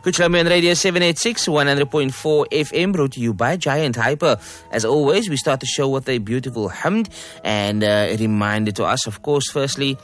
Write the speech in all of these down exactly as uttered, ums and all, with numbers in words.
Kuchlami on Radio seven eighty-six, one hundred point four F M, brought to you by Giant Hyper. As always, we start the show with a beautiful hamd and uh, a reminder to us, of course, firstly,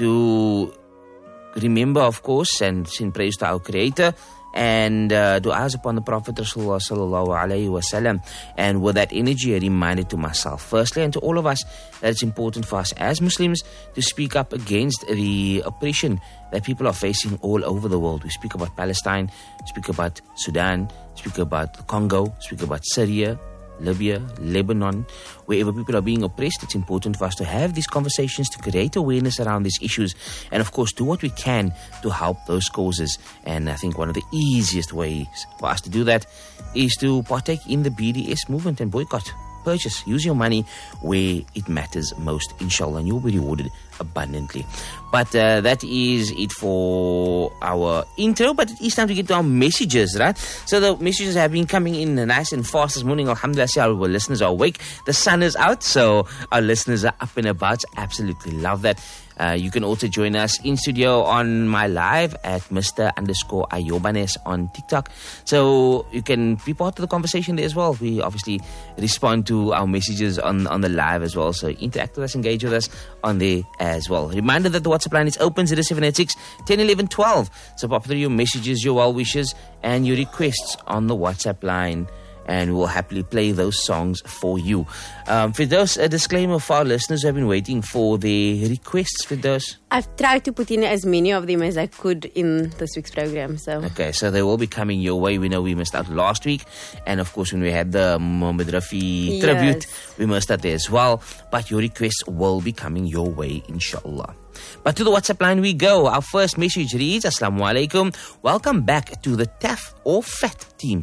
to remember, of course, and sing praise to our Creator, and uh, du'as upon the Prophet Rasulullah sallallahu alayhi wasallam. And with that energy, a reminder to myself, firstly, and to all of us, that it's important for us as Muslims to speak up against the oppression that people are facing all over the world. We speak about Palestine, speak about Sudan, speak about Congo, speak about Syria, Libya, Lebanon, wherever people are being oppressed. It's important for us to have these conversations, to create awareness around these issues, and of course do what we can to help those causes. And I think one of the easiest ways for us to do that is to partake in the B D S movement and boycott. Purchase, use your money where it matters most, inshallah, and you'll be rewarded abundantly. But uh, that is it for our intro. But it is time to get to our messages, right? So the messages have been coming in nice and fast this morning. Alhamdulillah, see our listeners are awake. The sun is out, so our listeners are up and about. Absolutely love that. Uh, you can also join us in studio on my live at Mister underscore Ayobanes on TikTok. So you can be part of the conversation there as well. We obviously respond to our messages on, on the live as well. So interact with us, engage with us on there as well. Reminder that the WhatsApp line is open, zero seven eight six, one zero one one, one two. So pop through your messages, your well wishes, and your requests on the WhatsApp line, and we'll happily play those songs for you. Um, Firdaus, a disclaimer for our listeners who have been waiting for their requests, Firdaus. I've tried to put in as many of them as I could in this week's program. So Okay, so they will be coming your way. We know we missed out last week. And of course, when we had the Mohammed Rafi Yes. tribute, we missed out there as well. But your requests will be coming your way, inshallah. But to the WhatsApp line we go. Our first message reads, Assalamu alaikum. Welcome back to the T A F or FAT team.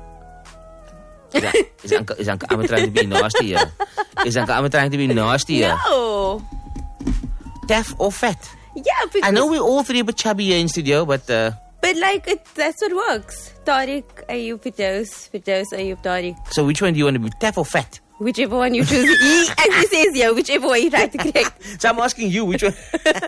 Is, is Uncle, is Uncle Ahmed trying to be nasty here? Is Uncle Ahmed trying to be nasty here? no, T A F or FAT? yeah, because, I know we're all three a bit chubby here in studio, but uh, but like it, that's what works. Tariq, Ayub, Firdaus, Firdaus, Ayub, Tariq. so which one do you want to be, T A F or FAT? Whichever one you choose. He, as he says here, whichever one you try to correct. So I'm asking you, which one?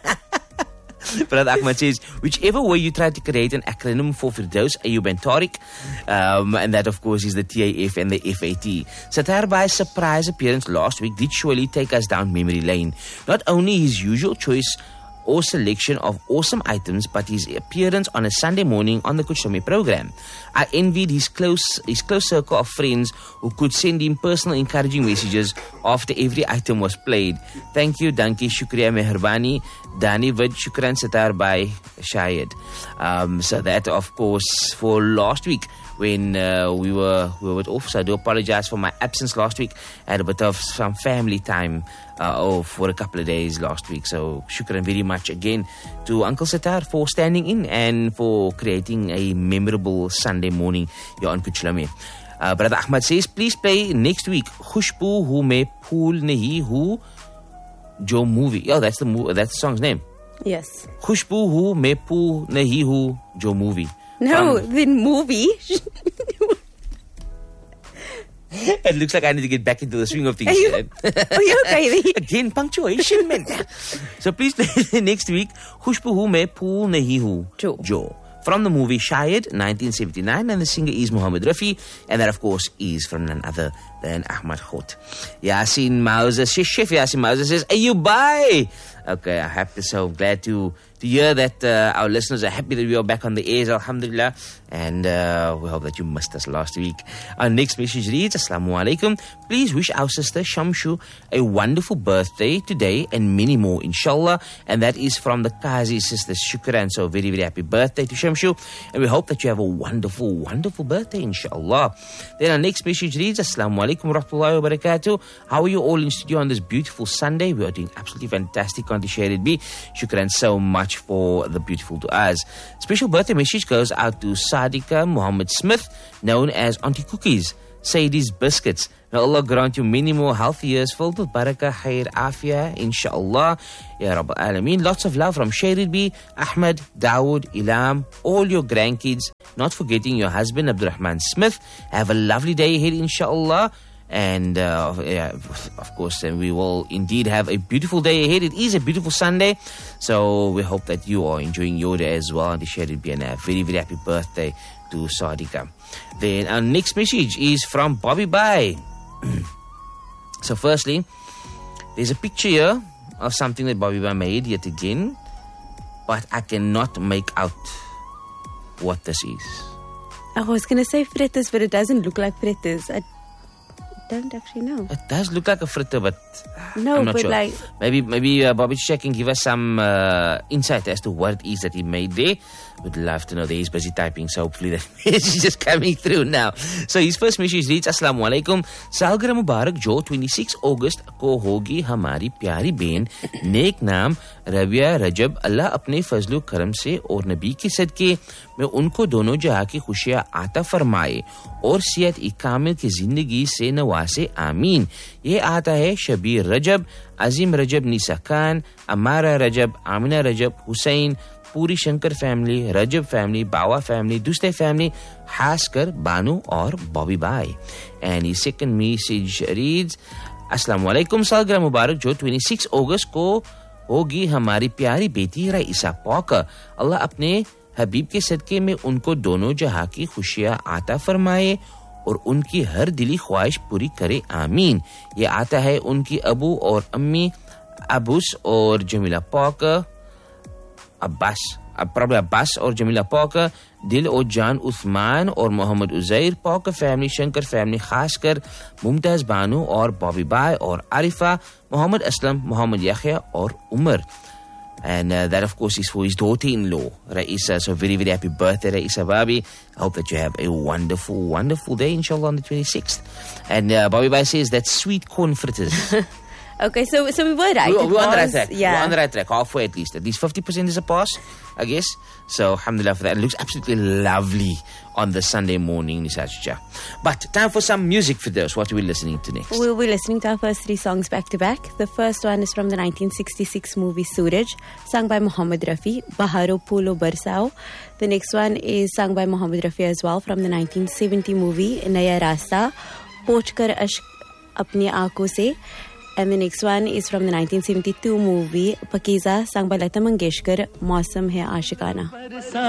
Brother Ahmed says, whichever way you try to create an acronym for Firdaus, Ayub and Tariq, um, and that of course is the T A F and the F A T. Satar's surprise appearance last week did surely take us down memory lane. Not only his usual choice or selection of awesome items, but his appearance on a Sunday morning on the Kuchlomi program. I envied his close his close circle of friends who could send him personal encouraging messages after every item was played. Thank you, Danki, Shukriya, Mehrbani, Dani, Vid, Shukran, Satar, by Shayad. Um, so that, of course, for last week, when uh, we were we were off. So I do apologize for my absence last week. I had a bit of some family time uh, off for a couple of days last week. So shukran very much again to Uncle Satar for standing in and for creating a memorable Sunday morning here on Kuchlami. Uh, Brother Ahmad says, please play next week Khushbu Hu Me Phool Nahi Hu Jo movie. Oh, that's the mo- that's the song's name. Yes. Khushbu Hu Me Phool Nahi Hu Jo movie. No, From- the movie. It looks like I need to get back into the swing of things. Are you, right? are you okay? Again, punctuation, man. So please play next week Khushbu Hu Me Phool Nahi Hu Jo. Jo. From the movie Shayad, nineteen seventy-nine, and the singer is Mohammed Rafi, and that of course is from none other than Ahmad Khot. Yasin Mauser, Chef Yasin Mauser says, are you bye? Okay, I have to, so glad to to hear that uh, our listeners are happy that we are back on the airs, alhamdulillah, and uh, we hope that you missed us last week. Our next message reads, Assalamu alaikum. Please wish our sister Shamshu a wonderful birthday today and many more, inshallah. And that is from the Qazi sisters. Shukran. So very, very happy birthday to Shamshu. And we hope that you have a wonderful, wonderful birthday, inshallah. Then our next message reads, Assalamu alaikum wa rahmatullahi wa barakatuh. How are you all in studio on this beautiful Sunday? We are doing absolutely fantastic on the Share It Be. Shukran so much for the beautiful du'as. Special birthday message goes out to Sadika Muhammad Smith, known as Auntie Cookies, Sadie's Biscuits. May Allah grant you many more healthy years filled with barakah, khair, afia, inshallah. Ya Rabbal Alameen. Lots of love from Share It Be, Ahmed, Dawood, Ilham, all your grandkids, not forgetting your husband Abdurrahman Smith. Have a lovely day ahead, inshallah. And uh, yeah, of course, then we will indeed have a beautiful day ahead. It is a beautiful Sunday, so we hope that you are enjoying your day as well. And to share it be a very, very happy birthday to Sadika. Then our next message is from Bobby Bai. So firstly, there's a picture here of something that Bobby Bai made yet again, but I cannot make out what this is. I was going to say fritters, but it doesn't look like fritters. I don't actually know. It does look like a fritter, but no, I'm not but sure. like maybe maybe uh, Bobby Check can give us some uh, insight as to what it is that he made there. Would love to know. He's busy typing, so hopefully that message is just coming through now. So his first message reads, Assalamu alaikum. Salgira Mubarak Jo, twenty-sixth August ko hogi hamari pyari behen. Nek naam Rabia Rajab. Allah apne fazlu karam se aur Nabi ke sadke में उनको दोनों जहाँ की खुशियाँ आता फरमाए और सियत इकामिल की जिंदगी से नवासे आमीन. ये आता है शबीर रजब, अजीम रजब, निसा खान, अमारा रजब, आमिना रजब, हुसैन, पूरी शंकर फैमिली, रजब फैमिली, बावा फैमिली, दूसरे फैमिली, खासकर बानू और Bobby by. And his second message reads, अस्सलाम वालेकुम. सालगिरह मुबारक जो twenty-sixth अगस्त को होगी हमारी प्यारी बेटी रईसा पॉक. अल्लाह अपने हबीब के सदके में उनको दोनों जहां की खुशियां आता फरमाए और उनकी हर दिली ख्वाहिश पूरी करे आमीन. ये आता है उनकी अबू और अम्मी अबूस और जमीला पॉक, अब्बास प्रॉब्लम अब्बास और जमीला पॉक, दिल और जान उस्मान और Mohammad Uzair pock family, Shankar family, खासकर मुमताज बानू और बॉबी बाय और आरिफा, मोहम्मद असलम, मोहम्मद याहिया और Umar. And uh, that, of course, is for his daughter-in-law, Raisa. So very, very happy birthday, Raisa Babi. I hope that you have a wonderful, wonderful day, inshallah, on the twenty-sixth. And uh, Bobby Bai says that's sweet corn fritters. Okay, so so we were right. We, we were on the right was- track. Yeah. We were on the right track, halfway at least. At least fifty percent is a pass, I guess. So, alhamdulillah for that. It looks absolutely lovely on the Sunday morning, Nisajja. But time for some music for those. What are we listening to next? We'll be listening to our first three songs back to back. The first one is from the nineteen sixty-six movie Suraj, sung by Muhammad Rafi, Baharo Pulo Barsao. The next one is sung by Muhammad Rafi as well from the nineteen seventy movie Naya Rasta, Poch Kar Ashk Apni Aankhon Se. And the next one is from the nineteen seventy-two movie Pakiza, sung by Lata Mangeshkar, Mausam Hai Aashikana.